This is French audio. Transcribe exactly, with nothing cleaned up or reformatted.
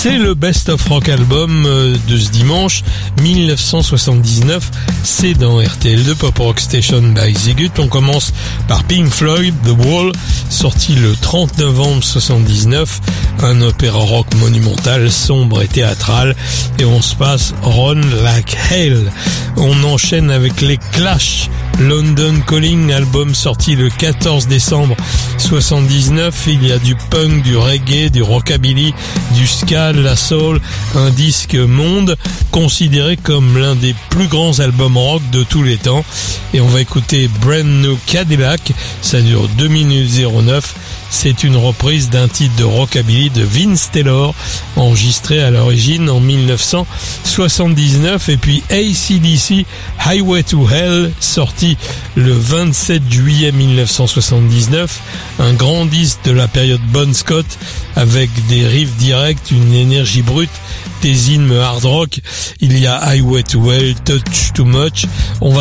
C'est le Best of Rock album de ce dimanche mille neuf cent soixante-dix-neuf. C'est dans R T L deux Pop Rock Station by Zigut. On commence par Pink Floyd, The Wall, sorti le trente novembre soixante-dix-neuf. Un opéra rock monumental, sombre et théâtral. Et on se passe Run Like Hell. On enchaîne avec les Clash. London Calling, album sorti le quatorze décembre soixante-dix-neuf. Il y a du punk, du reggae, du rockabilly, du ska, de la soul, un disque monde considéré comme l'un des plus grands albums rock de tous les temps. Et on va écouter Brand New Cadillac, ça dure deux minutes zéro neuf. C'est une reprise d'un titre de rockabilly de Vince Taylor, enregistré à l'origine en mille neuf cent soixante-dix-neuf. Et puis A C D C, Highway to Hell, sorti le vingt-sept juillet mille neuf cent soixante-dix-neuf. Un grand disque de la période Bon Scott, avec des riffs directs, une énergie brute, des hymnes hard rock. Il y a Highway to Hell, Touch Too Much. On va